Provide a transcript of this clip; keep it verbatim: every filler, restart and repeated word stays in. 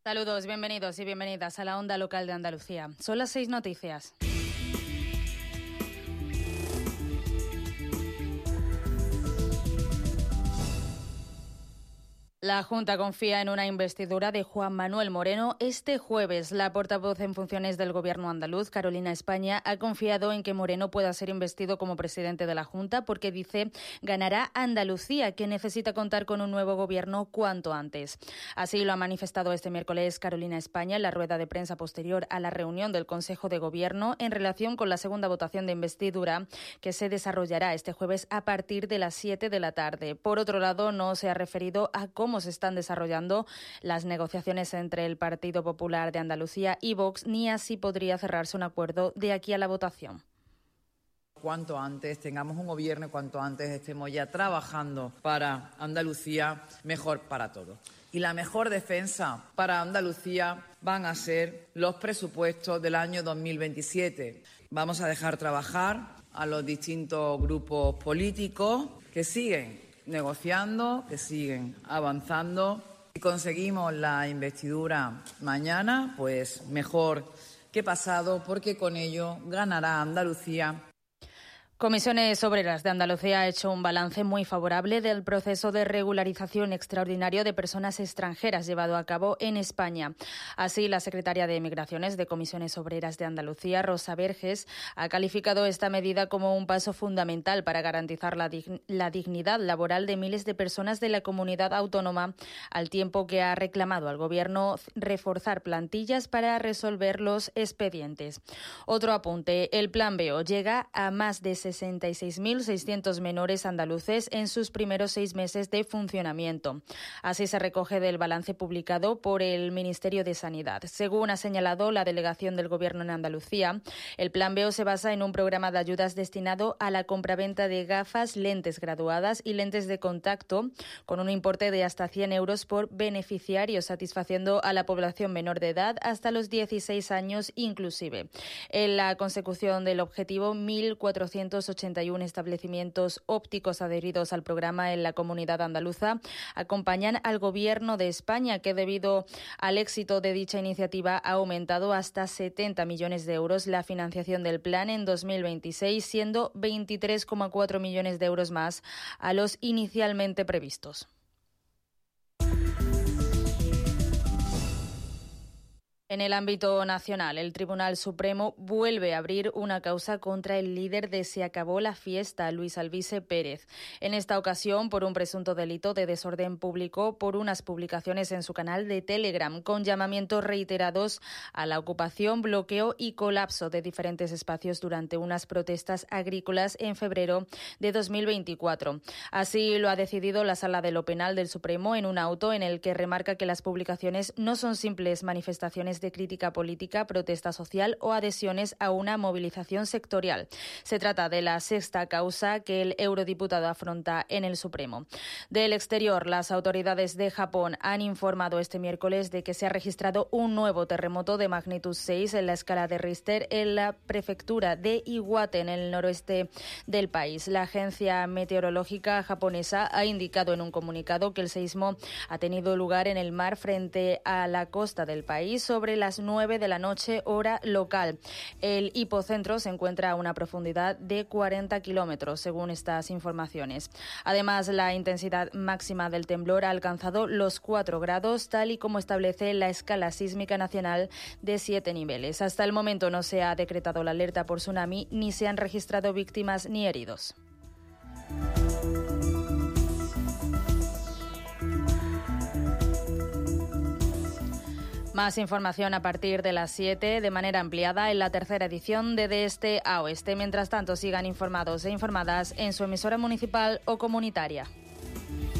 Saludos, bienvenidos y bienvenidas a la Onda Local de Andalucía. Son las seis noticias. La Junta confía en una investidura de Juan Manuel Moreno este jueves. La portavoz en funciones del Gobierno andaluz, Carolina España, ha confiado en que Moreno pueda ser investido como presidente de la Junta porque, dice, ganará Andalucía, que necesita contar con un nuevo Gobierno cuanto antes. Así lo ha manifestado este miércoles Carolina España en la rueda de prensa posterior a la reunión del Consejo de Gobierno en relación con la segunda votación de investidura que se desarrollará este jueves a partir de las siete de la tarde. Por otro lado, no se ha referido a cómo se están desarrollando las negociaciones entre el Partido Popular de Andalucía y Vox, ni así podría cerrarse un acuerdo de aquí a la votación. Cuanto antes tengamos un gobierno, cuanto antes estemos ya trabajando para Andalucía, mejor para todos. Y la mejor defensa para Andalucía van a ser los presupuestos del año dos mil veintisiete. Vamos a dejar trabajar a los distintos grupos políticos que siguen negociando, que siguen avanzando. Si conseguimos la investidura mañana, pues mejor que pasado, porque con ello ganará Andalucía. Comisiones Obreras de Andalucía ha hecho un balance muy favorable del proceso de regularización extraordinario de personas extranjeras llevado a cabo en España. Así, la secretaria de Migraciones de Comisiones Obreras de Andalucía, Rosa Verges, ha calificado esta medida como un paso fundamental para garantizar la, dig- la dignidad laboral de miles de personas de la comunidad autónoma, al tiempo que ha reclamado al Gobierno reforzar plantillas para resolver los expedientes. Otro apunte, el Plan B O llega a más de sesenta y seis mil seiscientos menores andaluces en sus primeros seis meses de funcionamiento. Así se recoge del balance publicado por el Ministerio de Sanidad. Según ha señalado la delegación del Gobierno en Andalucía, el Plan B O se basa en un programa de ayudas destinado a la compraventa de gafas, lentes graduadas y lentes de contacto, con un importe de hasta cien euros por beneficiario, satisfaciendo a la población menor de edad hasta los dieciséis años inclusive. En la consecución del objetivo, mil cuatrocientos ochenta y uno establecimientos ópticos adheridos al programa en la comunidad andaluza acompañan al Gobierno de España, que debido al éxito de dicha iniciativa ha aumentado hasta setenta millones de euros la financiación del plan en dos mil veintiséis, siendo veintitrés coma cuatro millones de euros más a los inicialmente previstos. En el ámbito nacional, el Tribunal Supremo vuelve a abrir una causa contra el líder de Se Acabó la Fiesta, Luis Alvise Pérez. En esta ocasión, por un presunto delito de desorden público por unas publicaciones en su canal de Telegram, con llamamientos reiterados a la ocupación, bloqueo y colapso de diferentes espacios durante unas protestas agrícolas en febrero de dos mil veinticuatro. Así lo ha decidido la Sala de lo Penal del Supremo en un auto en el que remarca que las publicaciones no son simples manifestaciones de crítica política, protesta social o adhesiones a una movilización sectorial. Se trata de la sexta causa que el eurodiputado afronta en el Supremo. Del exterior, las autoridades de Japón han informado este miércoles de que se ha registrado un nuevo terremoto de magnitud seis en la escala de Richter en la prefectura de Iwate, en el noroeste del país. La agencia meteorológica japonesa ha indicado en un comunicado que el seísmo ha tenido lugar en el mar frente a la costa del país sobre las nueve de la noche, hora local. El hipocentro se encuentra a una profundidad de cuarenta kilómetros, según estas informaciones. Además, la intensidad máxima del temblor ha alcanzado los cuatro grados, tal y como establece la escala sísmica nacional de siete niveles. Hasta el momento no se ha decretado la alerta por tsunami, ni se han registrado víctimas ni heridos. Más información a partir de las siete de manera ampliada en la tercera edición de De Este a Oeste. Mientras tanto, sigan informados e informadas en su emisora municipal o comunitaria.